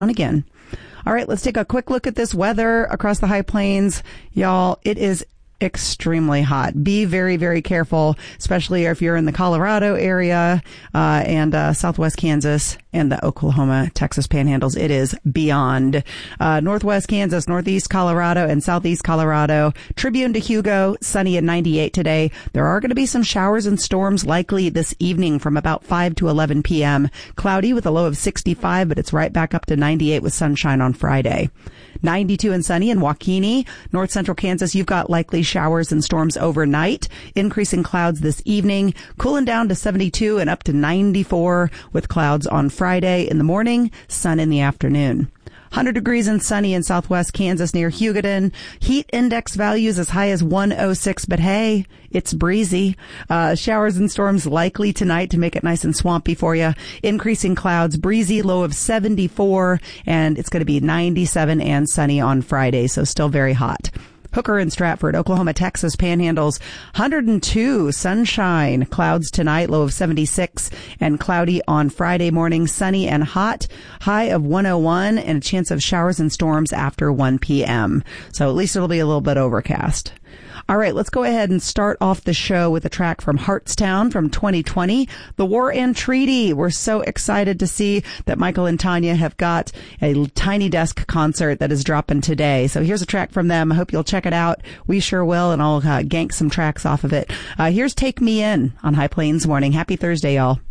again. All right, let's take a quick look at this weather across the high plains. Y'all, it is extremely hot. Be very, very careful, especially if you're in the Colorado area and southwest Kansas and the Oklahoma, Texas panhandles. It is beyond. Northwest Kansas, northeast Colorado, and southeast Colorado. Tribune to Hugo, sunny at 98 today. There are going to be some showers and storms likely this evening from about 5 to 11 p.m. Cloudy with a low of 65, but it's right back up to 98 with sunshine on Friday. 92 and sunny in Waukene, north central Kansas. You've got likely showers and storms overnight, increasing clouds this evening, cooling down to 72 and up to 94 with clouds on Friday in the morning, sun in the afternoon. 100 degrees and sunny in southwest Kansas near Hugoton. Heat index values as high as 106, but hey, it's breezy. Showers and storms likely tonight to make it nice and swampy for you. Increasing clouds, breezy, low of 74, and it's going to be 97 and sunny on Friday, so still very hot. Hooker and Stratford, Oklahoma, Texas panhandles, 102, sunshine, clouds tonight, low of 76, and cloudy on Friday morning, sunny and hot, high of 101, and a chance of showers and storms after 1 p.m. So at least it'll be a little bit overcast. All right, let's go ahead and start off the show with a track from Hartstown from 2020, The War and Treaty. We're so excited to see that Michael and Tanya have got a Tiny Desk concert that is dropping today. So here's a track from them. I hope you'll check it out. We sure will, and I'll gank some tracks off of it. Here's Take Me In on High Plains Morning. Happy Thursday, y'all.